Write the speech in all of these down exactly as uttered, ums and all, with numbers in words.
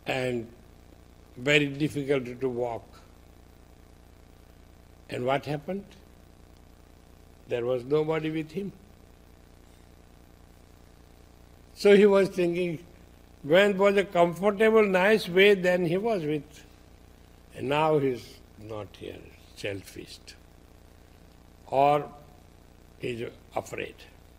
and very difficult to walk. And what happened? There was nobody with him. So he was thinking, when it was a comfortable, nice way, then he was with. And now he's not here, selfish. Or he's afraid.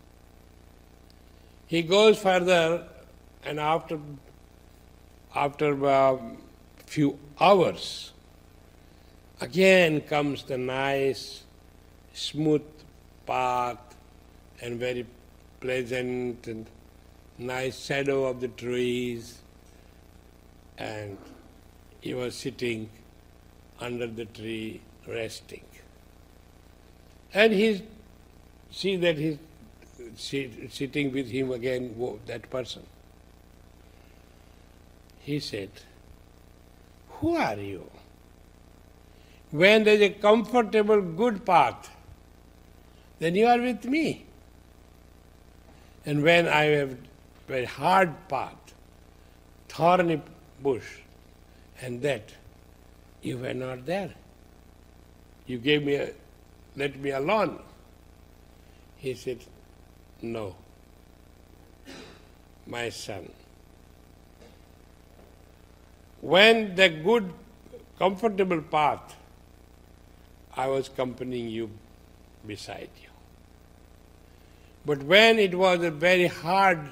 He goes further, and after after a few hours, again comes the nice, smooth path and very pleasant and nice shadow of the trees, and he was sitting under the tree resting. And he see that he's sit, sitting with him again, that person. He said, "Who are you? When there is a comfortable, good path, then you are with me. And when I have very hard path, thorny bush, and that, you were not there. You gave me a, let me alone." He said, "No, my son. When the good, comfortable path, I was accompanying you beside you. But when it was a very hard